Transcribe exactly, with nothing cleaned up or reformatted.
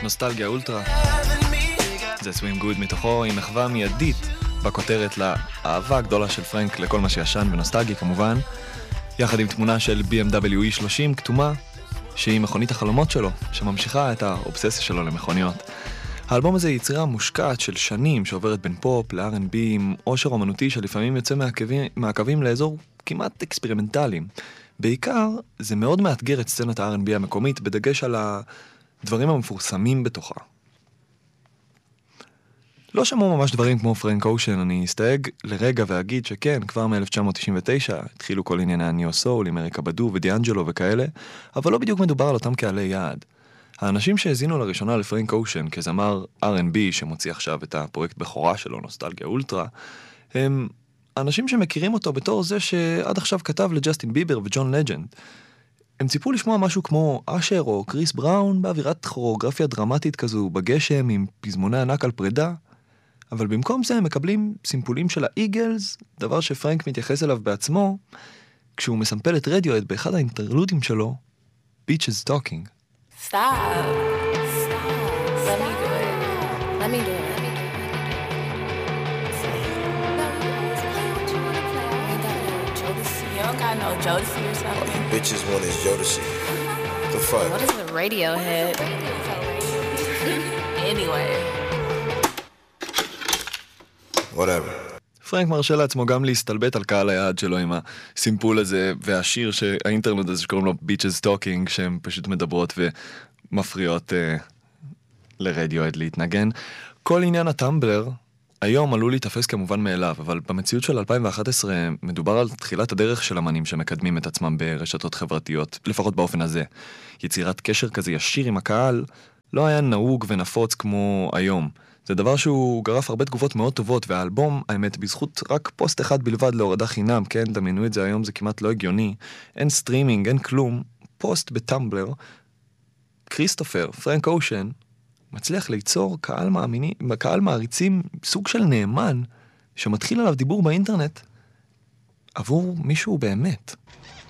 נוסטלגיה אולטרה. זה סווים גוד מתוכו עם מחווה מיידית בכותרת לאהבה הגדולה של פרנק לכל מה שישן ונוסטלגי כמובן, יחד עם תמונה של בי אם דאבליו אי שלושים כתומה, שהיא מכונית החלומות שלו, שממשיכה את האובססיה שלו למכוניות. האלבום הזה היא יצירה מושקעת של שנים שעוברת בין פופ ל-אר אנד בי עם עושר אומנותי שלפעמים יוצא מהקווים, מהקווים לאזור כמעט אקספרימנטליים. בעיקר זה מאוד מאתגר את סצנת ה-אר אנד בי המקומית בדגש על הדברים המפורסמים בתוכה. לא שמעו ממש דברים כמו פרנק אושן, אני אסתייג לרגע ואגיד שכן, כבר מ-אלף תשע מאות תשעים ותשע התחילו כל ענייני הניאו סול עם אריקה בדו ודיאנג'לו וכאלה, אבל לא בדיוק מדובר על אותם קהלי יעד. האנשים שהזינו לראשונה לפרנק אושן כזמר אר אנד בי שמוציא עכשיו את הפרויקט בכורה שלו, נוסטלגיה אולטרה, הם אנשים שמכירים אותו בתור זה שעד עכשיו כתב לג'סטין ביבר וג'ון לג'נד. הם ציפו לשמוע משהו כמו אשר או קריס בראון באווירת כוריאוגרפיה דרמטית כזו בגשם עם פזמוני ענק על פרידה, אבל במקום זה הם מקבלים סימפולים של האיגלס, דבר שפרנק מתייחס אליו בעצמו, כשהוא מסמפל את רדיואד באחד האינטרלודים שלו, Bitches Talking. Stop. Stop. Let me do it. Let me do it. No, you always play what you want to play. I ain't got no Jodeci. You don't got no Jodeci or something? All you bitches want is Jodeci. The fuck? What is a Radiohead? Anyway. Whatever. פרנק מרשה לעצמו גם להסתלבט על קהל היעד שלו עם הסימפול הזה והשיר שהאינטרנט הזה שקוראים לו Bitches Talking, שהן פשוט מדברות ומפריעות אה, לרדיואד להתנגן. כל עניין הטמבלר היום עלול להתאפס כמובן מאליו, אבל במציאות של אלפיים ואחת עשרה מדובר על תחילת הדרך של אמנים שמקדמים את עצמם ברשתות חברתיות, לפחות באופן הזה. יצירת קשר כזה ישיר עם הקהל לא היה נהוג ונפוץ כמו היום. זה דבר שהוא גרף הרבה תגובות מאוד טובות, והאלבום, האמת, בזכות רק פוסט אחד בלבד להורדה חינם, כן, דמיינו את זה היום, זה כמעט לא הגיוני, אין סטרימינג, אין כלום, פוסט בטמבלר, כריסטופר, פרנק אושן, מצליח ליצור קהל מאמיני, קהל מעריצים, סוג של נאמן, שמתחיל עליו דיבור באינטרנט, עבור מישהו באמת.